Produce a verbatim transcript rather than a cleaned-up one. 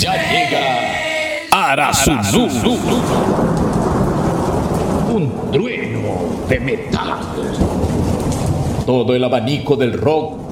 Ya llega Arasunu, un trueno de metal. Todo el abanico del rock